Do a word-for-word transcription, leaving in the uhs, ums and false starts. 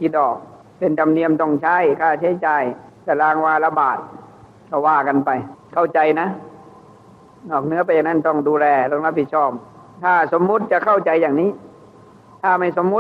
คิดออกเป็นธรรมเนียมต้องใช้ค่าใช้จ่ายตารางวาละบาทก็ว่ากันไปเข้าใจนะนอกเหนือไปนั้นต้องดูแลต้องรับผิดชอบถ้าสมมุติจะเข้าใจอย่างนี้ถ้าไม่สมมุติ